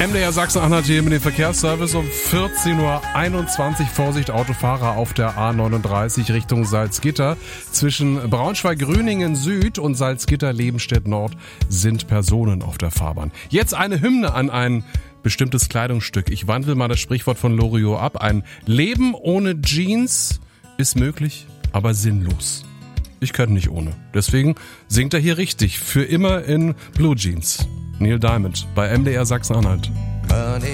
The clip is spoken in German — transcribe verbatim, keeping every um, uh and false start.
M D R Sachsen-Anhalt hier mit dem Verkehrsservice um vierzehn Uhr einundzwanzig. Vorsicht, Autofahrer auf der A neununddreißig Richtung Salzgitter. Zwischen Braunschweig-Grüningen Süd und Salzgitter-Lebenstedt Nord sind Personen auf der Fahrbahn. Jetzt eine Hymne an ein bestimmtes Kleidungsstück. Ich wandle mal das Sprichwort von Loriot ab. Ein Leben ohne Jeans ist möglich, aber sinnlos. Ich könnte nicht ohne. Deswegen singt er hier richtig. Für immer in Blue Jeans. Neil Diamond bei M D R Sachsen-Anhalt.